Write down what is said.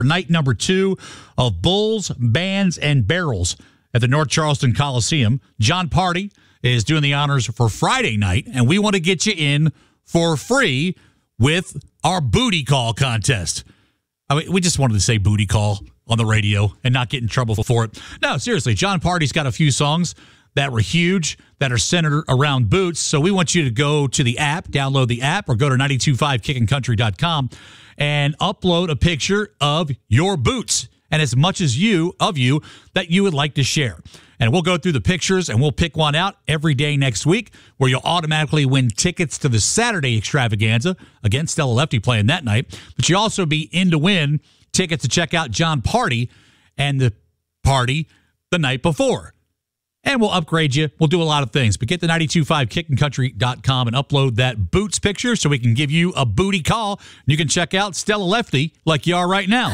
night number 2 of Bulls, Bands, and Barrels at the North Charleston Coliseum. John Party is doing the honors for Friday night, and we want to get you in for free with our booty call contest. I mean, we just wanted to say booty call on the radio and not get in trouble for it. No, seriously, John Party's got a few songs that were huge that are centered around boots. So we want you to go to the app, download the app, or go to 925kickandcountry.com and upload a picture of your boots and as much as you that you would like to share. And we'll go through the pictures and we'll pick one out every day next week where you'll automatically win tickets to the Saturday extravaganza. Again, Stella Lefty playing that night. But you'll also be in to win tickets to check out John Party and the party the night before. And we'll upgrade you. We'll do a lot of things. But get to 925kickandcountry.com and upload that boots picture so we can give you a booty call. You can check out Stella Lefty like you are right now.